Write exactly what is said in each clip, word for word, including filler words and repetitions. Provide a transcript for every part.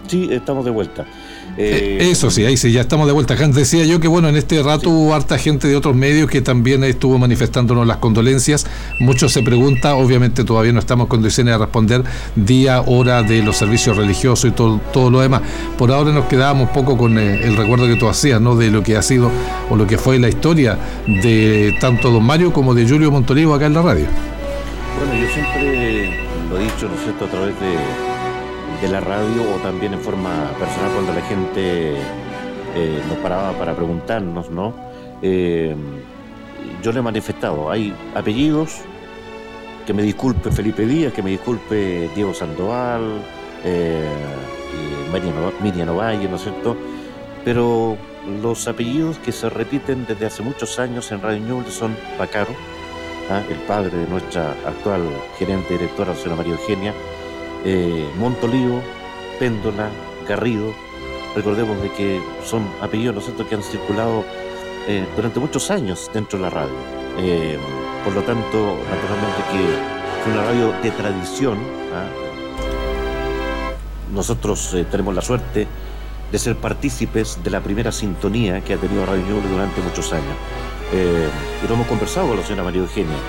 Sí, estamos de vuelta. Eh, Eso sí, ahí sí, ya estamos de vuelta. Hans, decía yo que bueno, en este rato sí. hubo harta gente de otros medios que también estuvo manifestándonos las condolencias. Muchos se preguntan, obviamente todavía no estamos en condiciones de responder día, hora de los servicios religiosos y todo, todo lo demás. Por ahora nos quedábamos un poco con eh, el recuerdo que tú hacías, ¿no? De lo que ha sido o lo que fue la historia de tanto don Mario como de Julio Montolivo acá en la radio. Bueno, yo siempre lo he dicho, ¿no es cierto?, a través de de la radio o también en forma personal cuando la gente eh, nos paraba para preguntarnos, ¿no? Eh, yo le he manifestado, hay apellidos, que me disculpe Felipe Díaz, que me disculpe Diego Sandoval, eh, y Miriam Ovalle, ¿no es cierto? Pero los apellidos que se repiten desde hace muchos años en Radio Ñuble son Vaccaro, ¿ah? El padre de nuestra actual gerente directora, la señora María Eugenia, Eh, Montolivo, Péndola, Garrido. Recordemos de que son apellidos, ¿no es cierto?, que han circulado eh, durante muchos años dentro de la radio. Eh, por lo tanto, naturalmente que fue una radio de tradición. ¿ah? Nosotros eh, tenemos la suerte de ser partícipes de la primera sintonía que ha tenido Radio Ñuble durante muchos años. Eh, y lo hemos conversado con la señora María Eugenia.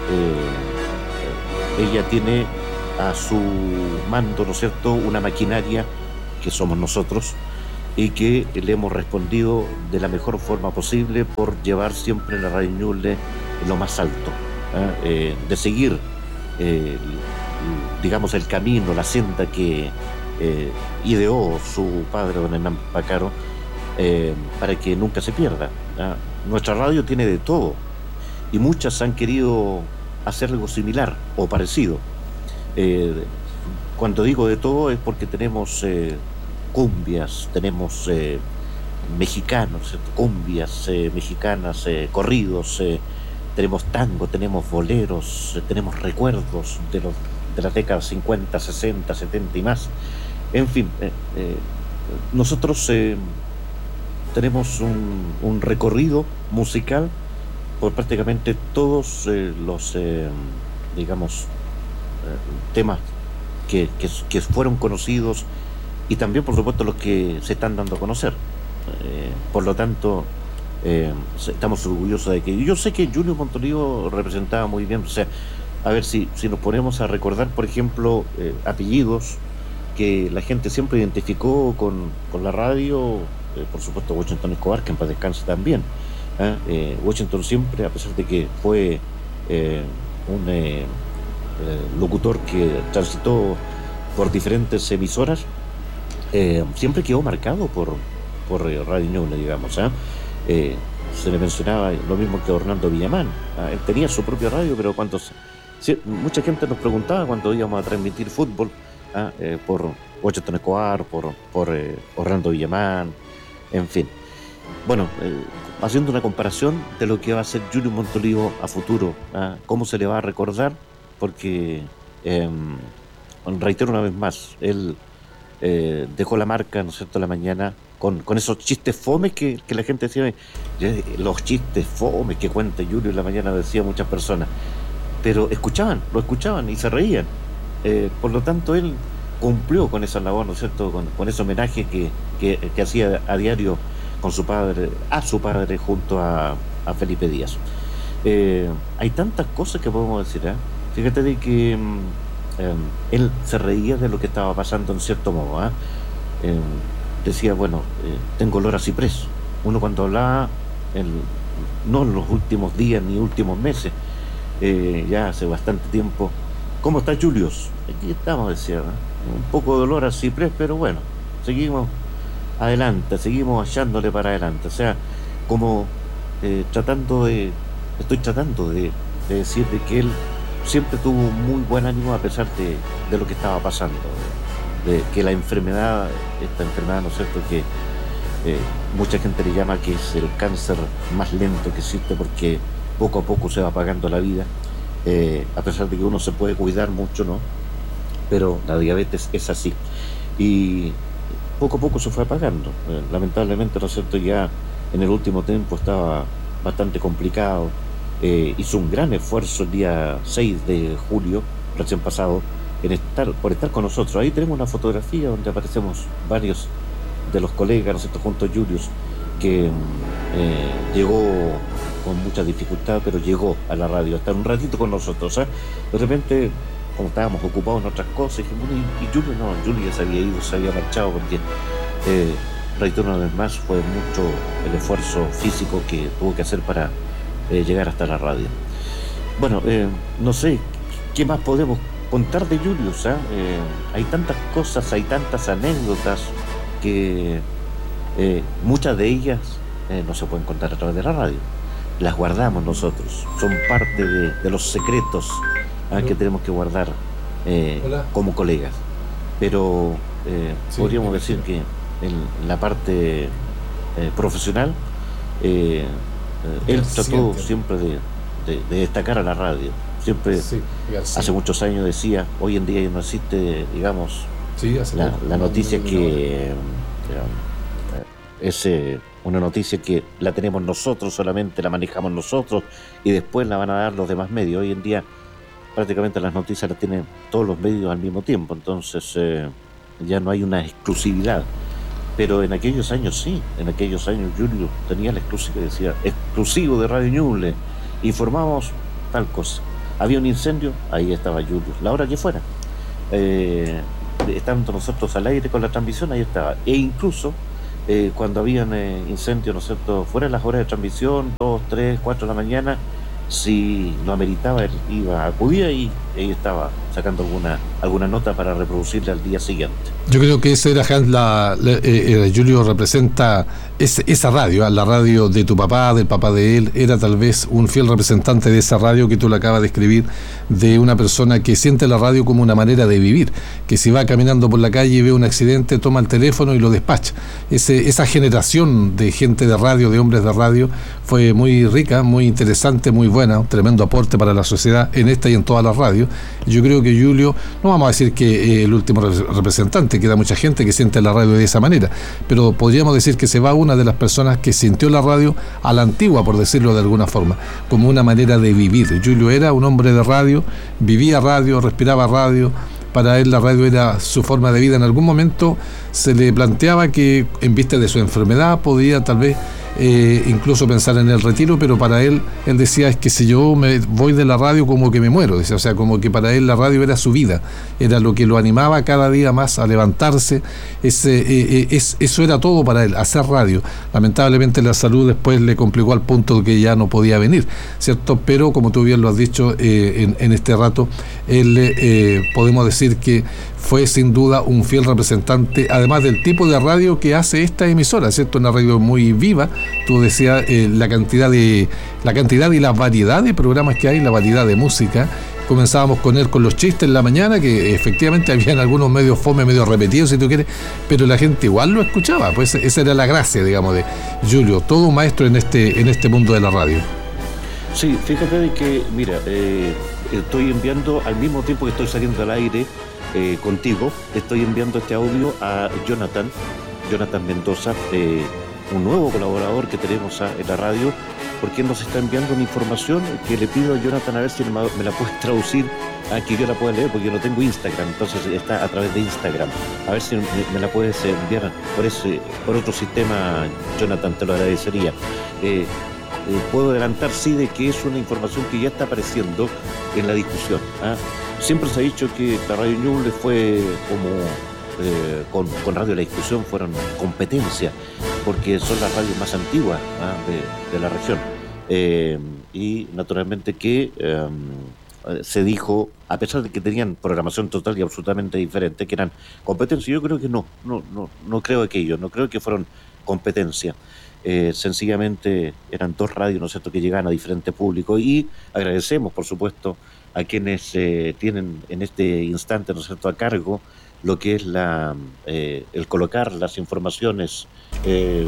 Eh, ella tiene a su mando, ¿no es cierto?, una maquinaria que somos nosotros y que le hemos respondido de la mejor forma posible por llevar siempre la Radio Ñuble en lo más alto, ¿eh? Eh, de seguir, eh, digamos, el camino, la senda que eh, ideó su padre, don Hernán Vaccaro, eh, para que nunca se pierda. ¿eh? Nuestra radio tiene de todo y muchas han querido hacer algo similar o parecido. Eh, cuando digo de todo es porque tenemos eh, cumbias, tenemos eh, mexicanos, cumbias eh, mexicanas, eh, corridos, eh, tenemos tango, tenemos boleros, eh, tenemos recuerdos de, los, de las décadas cincuenta, sesenta, setenta y más. En fin, eh, eh, nosotros eh, tenemos un, un recorrido musical por prácticamente todos eh, los, eh, digamos, temas que, que, que fueron conocidos y también por supuesto los que se están dando a conocer. Eh, por lo tanto eh, estamos orgullosos de que yo sé que Julio Montolivo representaba muy bien, o sea, a ver si, si nos ponemos a recordar, por ejemplo, eh, apellidos que la gente siempre identificó con, con la radio, eh, por supuesto Washington Escobar, que en paz descanse también. ¿eh? Eh, Washington siempre, a pesar de que fue eh, un eh, Eh, locutor que transitó por diferentes emisoras, eh, siempre quedó marcado por, por Radio Ñuble, digamos. ¿eh? Eh, se le mencionaba lo mismo que Orlando Villamán. ¿eh? Él tenía su propia radio, pero cuando se, sí, mucha gente nos preguntaba cuando íbamos a transmitir fútbol ¿eh? Eh, por Washington Escobar, por, por eh, Orlando Villamán, en fin. Bueno, eh, haciendo una comparación de lo que va a ser Julio Montolivo a futuro, ¿eh? cómo se le va a recordar, porque eh, reitero una vez más, él eh, dejó la marca, ¿no es cierto?, la mañana con, con esos chistes fomes que, que la gente decía, los chistes fomes que cuenta Julio en la mañana, decía muchas personas, pero escuchaban, lo escuchaban y se reían. Eh, por lo tanto, él cumplió con esa labor, ¿no es cierto?, con, con ese homenaje que, que, que hacía a diario con su padre, a su padre junto a, a Felipe Díaz. Eh, hay tantas cosas que podemos decir, ¿eh? Fíjate de que eh, él se reía de lo que estaba pasando en cierto modo. ¿eh? Eh, decía, bueno, eh, tengo olor a ciprés. Uno cuando hablaba, el, no en los últimos días ni últimos meses, eh, ya hace bastante tiempo, ¿cómo está Julius? Aquí estamos, decía, ¿eh? un poco de olor a ciprés, pero bueno, seguimos adelante, seguimos hallándole para adelante. O sea, como eh, tratando de, estoy tratando de, de decir de que él siempre tuvo muy buen ánimo a pesar de, de lo que estaba pasando, de, de que la enfermedad, esta enfermedad, ¿no es cierto?, que eh, mucha gente le llama que es el cáncer más lento que existe porque poco a poco se va apagando la vida, eh, a pesar de que uno se puede cuidar mucho, ¿no? Pero la diabetes es así. Y poco a poco se fue apagando. Eh, lamentablemente, ¿no es cierto?, ya en el último tiempo estaba bastante complicado. Eh, hizo un gran esfuerzo el día seis de julio, recién pasado, en estar, por estar con nosotros. Ahí tenemos una fotografía donde aparecemos varios de los colegas, ¿no es cierto?, junto a Julius, que eh, llegó con mucha dificultad, pero llegó a la radio, a estar un ratito con nosotros. ¿eh? De repente, como estábamos ocupados en otras cosas, dijimos, bueno, y, y Julius no, Julius ya se había ido, se había marchado, porque, eh, reitero una vez más, fue mucho el esfuerzo físico que tuvo que hacer para eh, llegar hasta la radio. Bueno, eh, no sé, ¿qué más podemos contar de Julius? ¿eh? Eh, hay tantas cosas, hay tantas anécdotas que eh, muchas de ellas eh, no se pueden contar a través de la radio. Las guardamos nosotros, son parte de, de los secretos ¿eh? que tenemos que guardar eh, como colegas. Pero eh, sí, podríamos decir que en la parte eh, profesional eh, eh, él trató siempre de, de, de destacar a la radio. Siempre, sí, hace muchos años decía, hoy en día no existe, digamos, sí, la, la noticia que eh, es eh, una noticia que la tenemos nosotros, solamente la manejamos nosotros y después la van a dar los demás medios. Hoy en día prácticamente las noticias las tienen todos los medios al mismo tiempo, entonces eh, ya no hay una exclusividad. Pero en aquellos años sí, en aquellos años Julio tenía la exclusiva, decía, exclusivo de Radio Ñuble, informamos tal cosa. Había un incendio, ahí estaba Julio, la hora que fuera. Eh, estando nosotros al aire con la transmisión, ahí estaba. E incluso eh, cuando habían eh, incendios, ¿no es cierto?, fuera de las horas de transmisión, dos, tres, cuatro de la mañana, si lo ameritaba, él iba, acudía y ahí estaba sacando alguna alguna nota para reproducirla al día siguiente. Yo creo que ese era Hans, la, la eh, Julio representa ese, esa radio, la radio de tu papá, del papá de él, era tal vez un fiel representante de esa radio que tú le acabas de escribir, de una persona que siente la radio como una manera de vivir, que si va caminando por la calle y ve un accidente, toma el teléfono y lo despacha. Ese, esa generación de gente de radio, de hombres de radio, fue muy rica, muy interesante, muy buena, un tremendo aporte para la sociedad en esta y en todas las radios. Yo creo que Julio, no vamos a decir que eh, el último representante, queda mucha gente que siente la radio de esa manera, pero podríamos decir que se va una de las personas que sintió la radio a la antigua, por decirlo de alguna forma, como una manera de vivir. Julio era un hombre de radio, vivía radio, respiraba radio. Para él la radio era su forma de vida. En algún momento se le planteaba que en vista de su enfermedad podía tal vez eh, incluso pensar en el retiro, pero para él, él decía, es que si yo me voy de la radio como que me muero, decía, o sea, como que para él la radio era su vida, era lo que lo animaba cada día más a levantarse. Ese, eh, es, eso era todo para él, hacer radio. Lamentablemente la salud después le complicó al punto de que ya no podía venir, ¿cierto? Pero como tú bien lo has dicho eh, en, en este rato, él eh, podemos decir que fue sin duda un fiel representante, además del tipo de radio que hace esta emisora, ¿cierto? Una radio muy viva. Tú decías eh, la cantidad de la cantidad y la variedad de programas que hay, la variedad de música. Comenzábamos con él con los chistes en la mañana, que efectivamente habían algunos medios fome, medios repetidos, si tú quieres, pero la gente igual lo escuchaba. Pues esa era la gracia, digamos, de Julio, todo un maestro en este en este mundo de la radio. Sí, fíjate de que, mira, eh, estoy enviando al mismo tiempo que estoy saliendo al aire eh, contigo, estoy enviando este audio a Jonathan, Jonathan Mendoza, eh, un nuevo colaborador que tenemos a, en la radio, porque él nos está enviando una información que le pido a Jonathan a ver si me, me la puede traducir, a que yo la pueda leer, porque yo no tengo Instagram, entonces está a través de Instagram. A ver si me, me la puedes enviar por ese, por otro sistema, Jonathan, te lo agradecería. Eh, eh, puedo adelantar, sí, de que es una información que ya está apareciendo en la discusión. ¿ah? Siempre se ha dicho que la Radio Ñuble fue como, eh, con, con Radio La Discusión, fueron competencia, porque son las radios más antiguas ¿ah? de, de la región. Eh, y naturalmente que eh, se dijo, a pesar de que tenían programación total y absolutamente diferente, que eran competencia. Yo creo que no, no, no, no creo aquello, no creo que fueron competencia. Eh, sencillamente eran dos radios, ¿no es cierto?, que llegaban a diferentes públicos, y agradecemos, por supuesto, a quienes eh, tienen en este instante, ¿no es cierto?, a cargo lo que es la eh, el colocar las informaciones eh,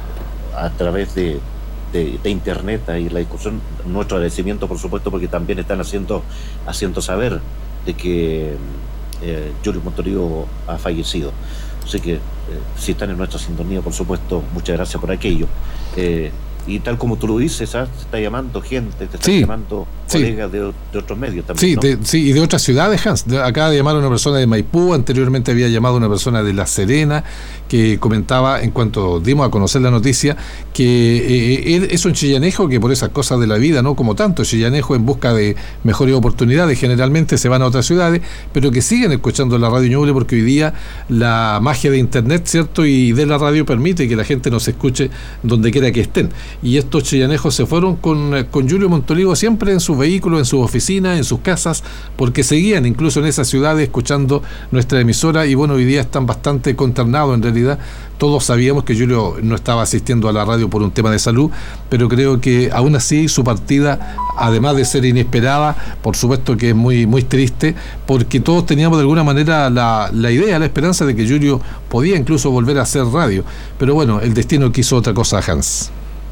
a través de, de, de internet y la discusión. Nuestro agradecimiento, por supuesto, porque también están haciendo haciendo saber de que eh, Julio Montorio ha fallecido. Así que eh, si están en nuestra sintonía, por supuesto, muchas gracias por aquello. Eh, y tal como tú lo dices, ¿sabes? Te está llamando gente, te está sí, llamando sí. colegas de, de otros medios también. Sí, ¿no? de, sí, y de otras ciudades, Hans. De, acaba de llamar a una persona de Maipú, anteriormente había llamado a una persona de La Serena, que comentaba, en cuanto dimos a conocer la noticia, que eh, él es un chillanejo que por esas cosas de la vida, no como tanto, chillanejo en busca de mejores oportunidades, generalmente se van a otras ciudades, pero que siguen escuchando la radio Ñuble, porque hoy día la magia de internet, ¿cierto?, y de la radio permite que la gente nos escuche donde quiera que estén. Y estos chillanejos se fueron con, con Julio Montolivo siempre en sus vehículos, en sus oficinas, en sus casas, porque seguían incluso en esas ciudades escuchando nuestra emisora, y bueno, hoy día están bastante consternados. En realidad todos sabíamos que Julio no estaba asistiendo a la radio por un tema de salud, pero creo que aún así su partida, además de ser inesperada, por supuesto que es muy, muy triste, porque todos teníamos de alguna manera la, la idea, la esperanza de que Julio podía incluso volver a hacer radio, pero bueno, el destino quiso otra cosa, Hans.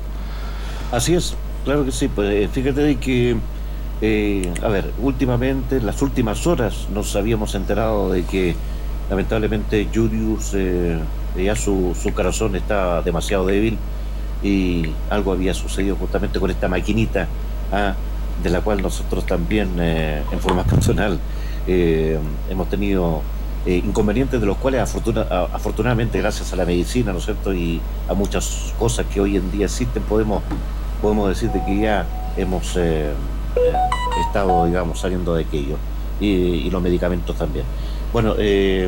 Así es, claro que sí. Pues fíjate de que eh, a ver, últimamente, en las últimas horas nos habíamos enterado de que lamentablemente Julius eh, ya su, su corazón está demasiado débil, y algo había sucedido justamente con esta maquinita, ah, de la cual nosotros también eh, en forma personal eh, hemos tenido eh, inconvenientes, de los cuales afortuna, afortunadamente gracias a la medicina, ¿no es cierto?, y a muchas cosas que hoy en día existen, podemos podemos decir de que ya hemos eh, eh, estado, digamos, saliendo de aquello, y, y los medicamentos también. Bueno, eh,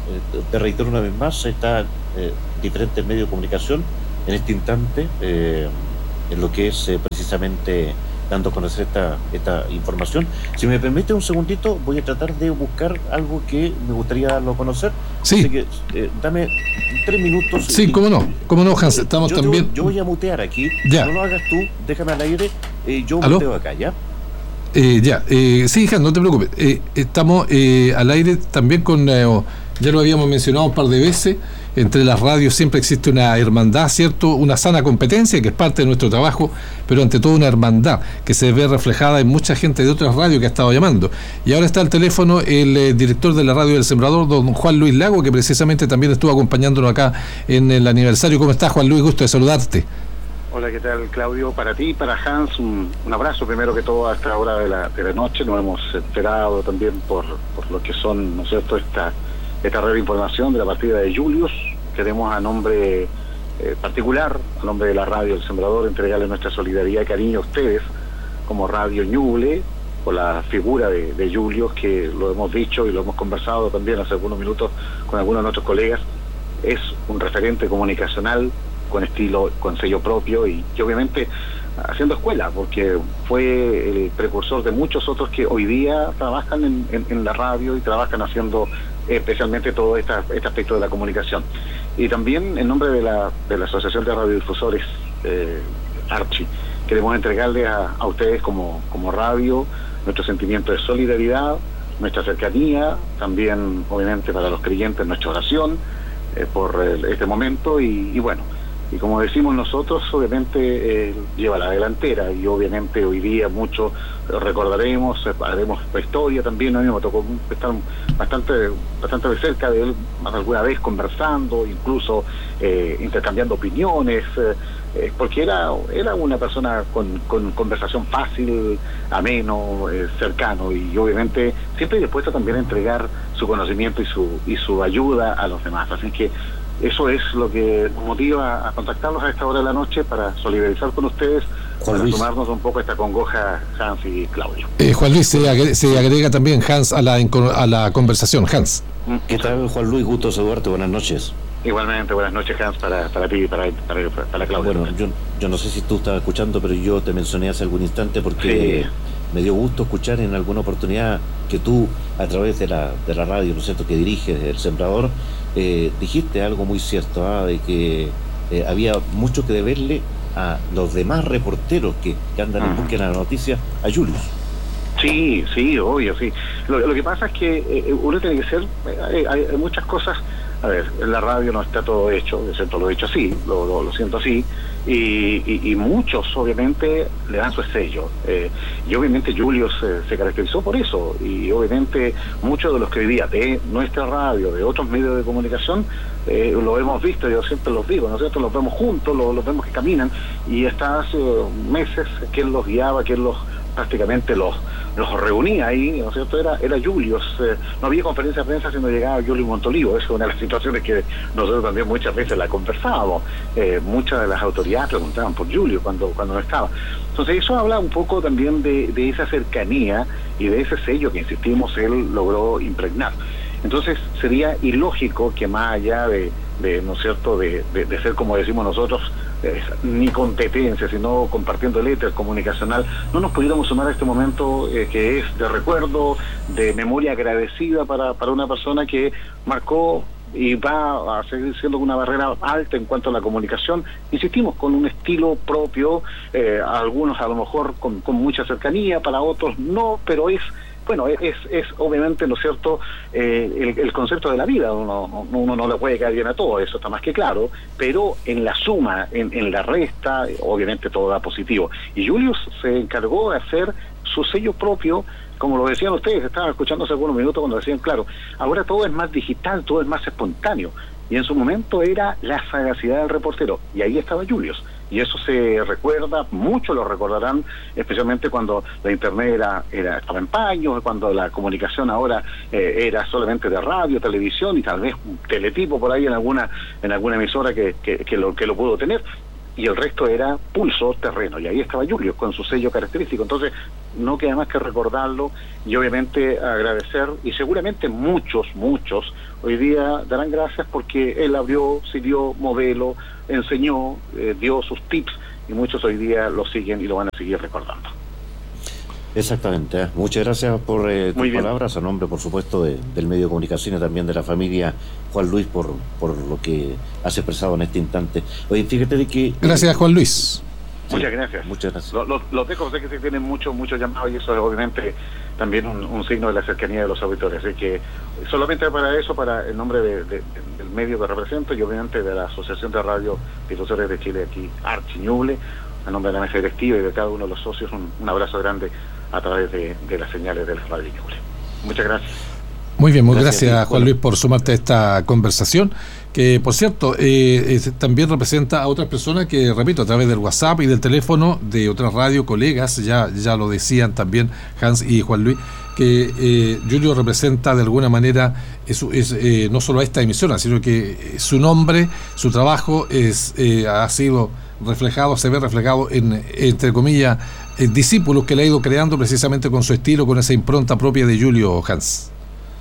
te reitero una vez más, está eh, diferentes medios de comunicación en este instante, eh, en lo que es eh, precisamente dando a conocer esta, esta información. Si me permite un segundito, voy a tratar de buscar algo que me gustaría darlo a conocer. Sí. Así que eh, dame tres minutos. Sí, y, cómo no, cómo no, Hans, estamos yo, también... Yo, yo voy a mutear aquí, ya. No lo hagas tú, déjame al aire, eh, yo ¿Aló? muteo acá, ¿ya? Eh, ya, eh, sí, Hans, no te preocupes. Eh, estamos eh, al aire también con, eh, ya lo habíamos mencionado un par de veces, entre las radios siempre existe una hermandad, ¿cierto? Una sana competencia que es parte de nuestro trabajo, pero ante todo una hermandad que se ve reflejada en mucha gente de otras radios que ha estado llamando. Y ahora está al teléfono el eh, director de la radio del Sembrador, don Juan Luis Lago, que precisamente también estuvo acompañándonos acá en el aniversario. ¿Cómo estás, Juan Luis? Gusto de saludarte. Hola, ¿qué tal, Claudio? Para ti, para Hans, un, un abrazo primero que todo a esta hora de la, de la noche. Nos hemos enterado también por, por lo que son, ¿no es cierto?, esta, esta red de información de la partida de Julius. Queremos a nombre eh, particular, a nombre de la radio El Sembrador, entregarle nuestra solidaridad y cariño a ustedes como Radio Ñuble, por la figura de, de Julius, que lo hemos dicho y lo hemos conversado también hace algunos minutos con algunos de nuestros colegas. Es un referente comunicacional con estilo, con sello propio, y, y obviamente haciendo escuela, porque fue el precursor de muchos otros que hoy día trabajan en, en, en la radio y trabajan haciendo especialmente todo esta, este aspecto de la comunicación. Y también en nombre de la, de la Asociación de Radiodifusores eh, Archi, queremos entregarle a, a ustedes como, como radio nuestro sentimiento de solidaridad, nuestra cercanía, también obviamente para los creyentes nuestra oración eh, por el, este momento, y, y bueno, y como decimos nosotros, obviamente eh, lleva la delantera, y obviamente hoy día mucho recordaremos, haremos historia también. A mí me tocó estar bastante bastante de cerca de él alguna vez, conversando, incluso eh, intercambiando opiniones, eh, eh, porque era era una persona con, con conversación fácil, ameno, eh, cercano, y obviamente siempre dispuesto también a entregar su conocimiento y su y su ayuda a los demás. Así que eso es lo que nos motiva a contactarlos a esta hora de la noche, para solidarizar con ustedes, Juan para Luis. sumarnos un poco a esta congoja, Hans y Claudio. Eh, Juan Luis, se agrega, se agrega también Hans a la, a la conversación. Hans. ¿Qué tal, Juan Luis? Gusto saludarte, buenas noches. Igualmente, buenas noches, Hans, para, para ti y para, para, para Claudio. Bueno, yo, yo no sé si tú estabas escuchando, pero yo te mencioné hace algún instante porque sí, me dio gusto escuchar en alguna oportunidad que tú, a través de la, de la radio, ¿no es cierto?, que diriges El Sembrador, eh, dijiste algo muy cierto, ¿ah? de que eh, había mucho que deberle a los demás reporteros que, que andan en búsqueda de la noticia a Julius. Sí, sí, obvio, sí. Lo, lo que pasa es que eh, uno tiene que ser, hay, hay muchas cosas a ver, en la radio no está todo hecho, de cierto, lo he hecho así, lo, lo, lo siento así, y, y, y muchos obviamente le dan su sello, eh, y obviamente Julio se, se caracterizó por eso, y obviamente muchos de los que hoy día de nuestra radio, de otros medios de comunicación, eh, lo hemos visto, yo siempre los digo, ¿no es cierto?, los vemos juntos, los, los vemos que caminan, y hasta hace meses que él los guiaba, que él los prácticamente los los reunía ahí, ¿no es cierto? Era, era Julius, eh, no había conferencia de prensa si no llegaba Julio Montolivo. Esa es una de las situaciones que nosotros también muchas veces la conversábamos. Eh, muchas de las autoridades preguntaban por Julio cuando, cuando no estaba. Entonces eso habla un poco también de, de esa cercanía y de ese sello que, insistimos, él logró impregnar. Entonces sería ilógico que más allá de, de ¿no es cierto?, de, de, de ser, como decimos nosotros, eh, ni competencia, sino compartiendo el éter comunicacional, no nos pudiéramos sumar a este momento eh, que es de recuerdo, de memoria agradecida para, para una persona que marcó y va a seguir siendo una barrera alta en cuanto a la comunicación, insistimos, con un estilo propio, eh, algunos a lo mejor con, con mucha cercanía, para otros no, pero es bueno, es, es obviamente, ¿no es cierto?, eh, el, el concepto de la vida. Uno, uno no le puede caer bien a todo, eso está más que claro, pero en la suma, en, en la resta, obviamente todo da positivo. Y Julius se encargó de hacer su sello propio, como lo decían ustedes, estaban escuchando hace algunos minutos cuando decían, claro, ahora todo es más digital, todo es más espontáneo, y en su momento era la sagacidad del reportero, y ahí estaba Julius. Y eso se recuerda, muchos lo recordarán, especialmente cuando la internet era, era estaba en paños, cuando la comunicación ahora eh, era solamente de radio, televisión y tal vez un teletipo por ahí en alguna en alguna emisora que, que, que, lo, que lo pudo tener. Y el resto era pulso, terreno, y ahí estaba Julio con su sello característico. Entonces no queda más que recordarlo y obviamente agradecer, y seguramente muchos, muchos hoy día darán gracias porque él abrió, siguió modelo, enseñó, eh, dio sus tips, y muchos hoy día lo siguen y lo van a seguir recordando. Exactamente, ¿eh? Muchas gracias por eh, tus palabras, a nombre, por supuesto, de, del medio de comunicación y también de la familia Juan Luis por, por lo que has expresado en este instante. Oye, fíjate de que... Gracias, Juan Luis. Sí, muchas gracias. Muchas gracias. Los, los, los dejo, sé que se tienen muchos muchos llamados y eso es obviamente también un, un signo de la cercanía de los auditores. Así que solamente para eso, para el nombre de, de, del medio que represento y obviamente de la Asociación de Radio Difusores de Chile, aquí, Archi Ñuble, a nombre de la mesa directiva y de cada uno de los socios, un, un abrazo grande a través de, de las señales de la Radio Ñuble. Muchas gracias. Muy bien, muchas gracias, gracias Juan Luis por sumarte a esta conversación, que por cierto eh, eh, también representa a otras personas que, repito, a través del WhatsApp y del teléfono de otras radio, colegas, ya, ya lo decían también Hans y Juan Luis, que eh, Julio representa de alguna manera es, es, eh, no solo a esta emisora, sino que su nombre, su trabajo es eh, ha sido reflejado, se ve reflejado en, entre comillas, eh, discípulos que le ha ido creando precisamente con su estilo, con esa impronta propia de Julio, Hans.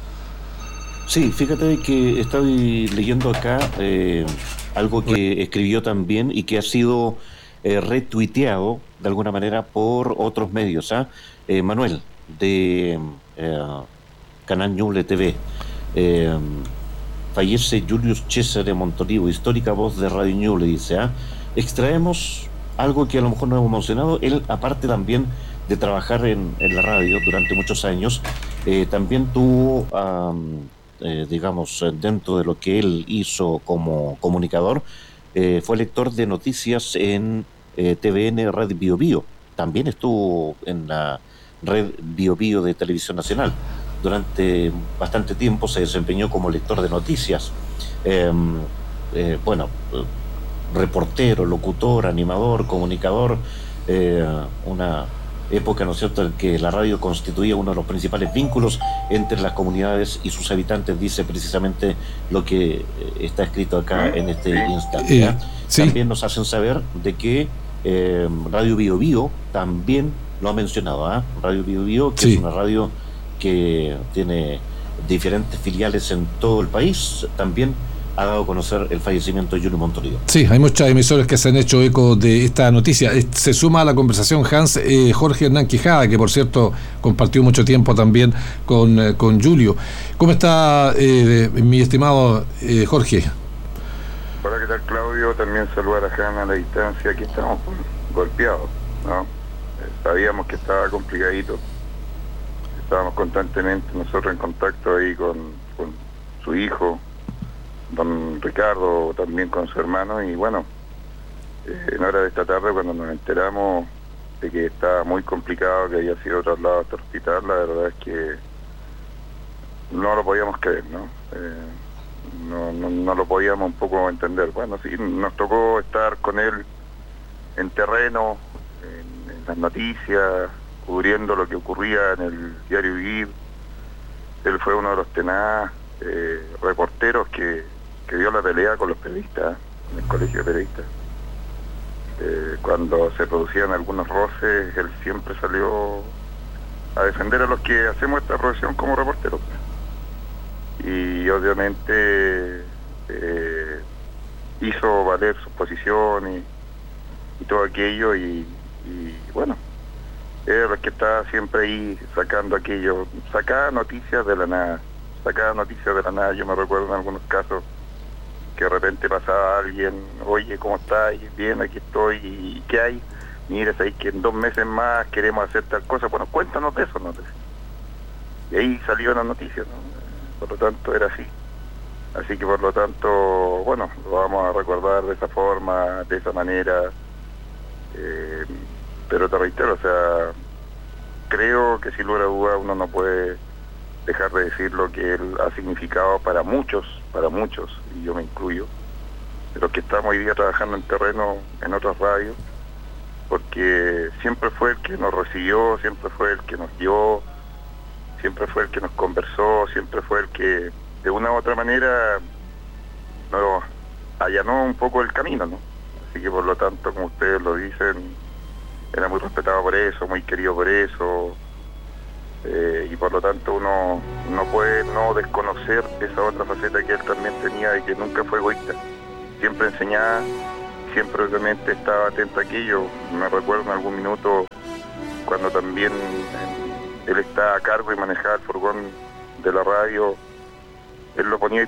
Sí, fíjate que estoy leyendo acá eh, algo que escribió también y que ha sido eh, retuiteado de alguna manera por otros medios. ¿ah? Eh, Manuel, de eh, Canal Ñuble T V. Eh, fallece Julius César de Montolivo, histórica voz de Radio Ñuble, dice. ¿ah? Extraemos algo que a lo mejor no hemos mencionado. Él, aparte también de trabajar en, en la radio durante muchos años, eh, también tuvo... Um, Eh, digamos, dentro de lo que él hizo como comunicador, eh, fue lector de noticias en eh, T V N Red Bio Bio. También estuvo en la Red Bio Bio de Televisión Nacional. Durante bastante tiempo se desempeñó como lector de noticias. Eh, eh, bueno, eh, reportero, locutor, animador, comunicador, eh, una... época, ¿no es cierto?, en que la radio constituía uno de los principales vínculos entre las comunidades y sus habitantes, dice precisamente lo que está escrito acá en este instante. ¿eh? Sí. También nos hacen saber de que eh, Radio Bio Bio también lo ha mencionado, ¿eh? Radio Bio Bio, que sí. Es una radio que tiene diferentes filiales en todo el país, también ha dado a conocer el fallecimiento de Julio Montolivo. Sí, hay muchas emisoras que se han hecho eco de esta noticia. Se suma a la conversación, Hans, eh, Jorge Hernán Quijada, que por cierto compartió mucho tiempo también con, eh, con Julio. ¿Cómo está eh, mi estimado eh, Jorge? Hola, ¿qué tal, Claudio? También saludar a Hans a la distancia. Aquí estamos golpeados, ¿no? Eh, sabíamos que estaba complicadito. Estábamos constantemente nosotros en contacto ahí con, con su hijo, don Ricardo también con su hermano, y bueno, eh, en hora de esta tarde cuando nos enteramos de que estaba muy complicado, que había sido trasladado hasta el hospital, la verdad es que no lo podíamos creer, ¿no? Eh, no, no, no lo podíamos un poco entender. Bueno, sí, nos tocó estar con él en terreno, en, en las noticias, cubriendo lo que ocurría en el diario Vivir. Él fue uno de los tenaz eh, reporteros que, que dio la pelea con los periodistas, en el colegio de periodistas. Eh, cuando se producían algunos roces, él siempre salió a defender a los que hacemos esta profesión como reporteros. Y obviamente eh, hizo valer su posición y, y todo aquello, y, y bueno, era el que estaba siempre ahí sacando aquello, sacaba noticias de la nada, sacaba noticias de la nada. Yo me recuerdo en algunos casos que de repente pasaba alguien, oye, ¿cómo estás? Bien, aquí estoy, ¿y qué hay? Mira, sabéis que en dos meses más queremos hacer tal cosa. Bueno, cuéntanos de eso, ¿no? Y ahí salió la noticia, ¿no? Por lo tanto, era así. Así que, por lo tanto, bueno, lo vamos a recordar de esa forma, de esa manera. Eh, pero te reitero, o sea, creo que sin lugar a duda uno no puede dejar de decir lo que él ha significado para muchos, para muchos, y yo me incluyo, de los que estamos hoy día trabajando en terreno en otras radios, porque siempre fue el que nos recibió, siempre fue el que nos dio, siempre fue el que nos conversó, siempre fue el que de una u otra manera nos allanó un poco el camino, ¿no? Así que por lo tanto, como ustedes lo dicen, era muy respetado por eso, muy querido por eso, eh, y por lo tanto uno no puede no desconocer esa otra faceta que él también tenía, de que nunca fue egoísta, siempre enseñaba, siempre obviamente estaba atento a aquello. Me recuerdo en algún minuto cuando también él estaba a cargo y manejaba el furgón de la radio, él lo ponía